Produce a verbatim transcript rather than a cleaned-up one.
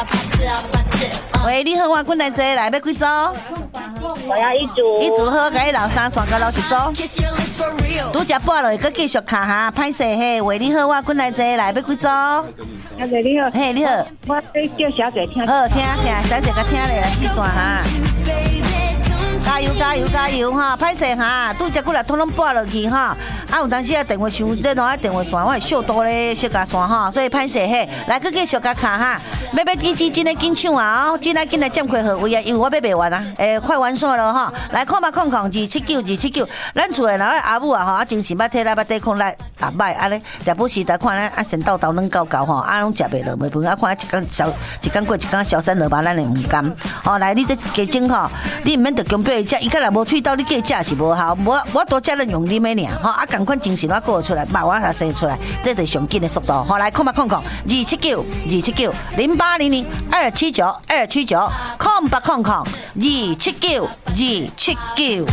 喂，你好，我滚来坐，来要几组？ 我要一组。 一组好，甲你老三算到老一组。拄只拨落，佮继续卡哈，歹势嘿。喂，你好，我滚来坐，来要几组？ 小姐你好。 嘿，你好。 我叫小姐听。 好，听听，小姐甲听咧，来去算哈。加油加油加油哈！歹势哈，拄只过来通通拨落去哈。啊，有当时啊电话收，这两个电话线我是小多咧，小加线哈，所以歹势嘿。来，佮继续甲卡哈，要要记记真诶紧抢啊！哦，真来紧来占开号位啊，因为我要卖完啊，诶，快完售了哈。来，看嘛看看，二七九二七九，咱厝诶那个阿母啊吼，啊真是捌体来捌底控来啊歹安尼，但不时来看咱啊神叨叨软搞搞吼，啊拢食袂落袂饭，啊看一工小一工过一工小三落吧，咱会唔甘。吼，来你这加整吼，你毋免着强迫伊食，伊甲若无喙斗，你叫伊食是无效。我我多食咱用啉诶尔，吼啊共款精神我过出来，肉我也生出来，这是上紧诶速度。好，来看嘛看看，二七九二七九零八零零二七九二七九，空八空空二七九二七九。